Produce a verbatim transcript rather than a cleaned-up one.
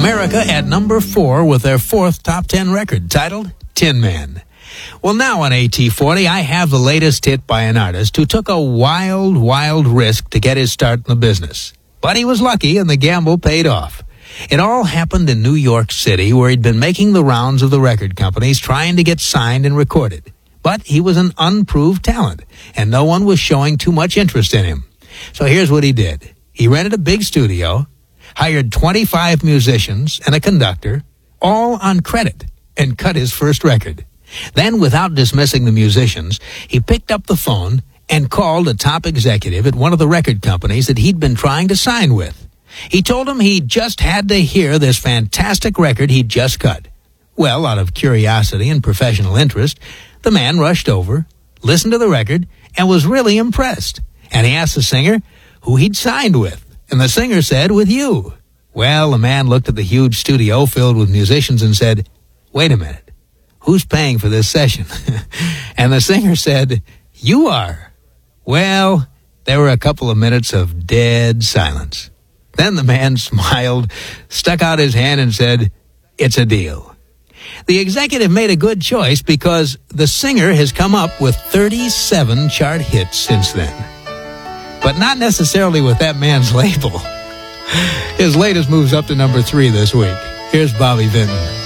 America at number four with their fourth top ten record, titled Tin Man. Well, now on A T forty, I have the latest hit by an artist who took a wild, wild risk to get his start in the business. But he was lucky, and the gamble paid off. It all happened in New York City, where he'd been making the rounds of the record companies trying to get signed and recorded. But he was an unproved talent, and no one was showing too much interest in him. So here's what he did. He rented a big studio, hired twenty-five musicians and a conductor, all on credit, and cut his first record. Then, without dismissing the musicians, he picked up the phone and called a top executive at one of the record companies that he'd been trying to sign with. He told him he just had to hear this fantastic record he'd just cut. Well, out of curiosity and professional interest, the man rushed over, listened to the record, and was really impressed. And he asked the singer who he'd signed with. And the singer said, with you. Well, the man looked at the huge studio filled with musicians and said, wait a minute, who's paying for this session? And the singer said, you are. Well, there were a couple of minutes of dead silence. Then the man smiled, stuck out his hand and said, it's a deal. The executive made a good choice because the singer has come up with thirty-seven chart hits since then. But not necessarily with that man's label. His latest moves up to number three this week. Here's Bobby Vinton.